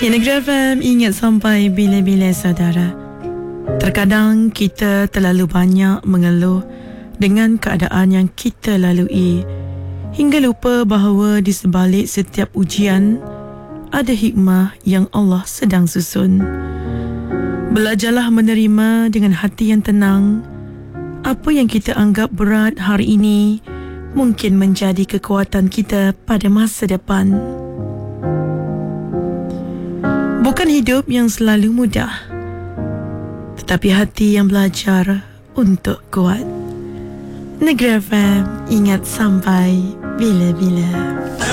Ya, Negeri FM, ingat sampai bila-bila saudara. Terkadang kita terlalu banyak mengeluh dengan keadaan yang kita lalui, hingga lupa bahawa di sebalik setiap ujian ada hikmah yang Allah sedang susun. Belajarlah menerima dengan hati yang tenang. Apa yang kita anggap berat hari ini mungkin menjadi kekuatan kita pada masa depan. Bukan hidup yang selalu mudah, tetapi hati yang belajar untuk kuat. Negeri FM, ingat sampai bila-bila.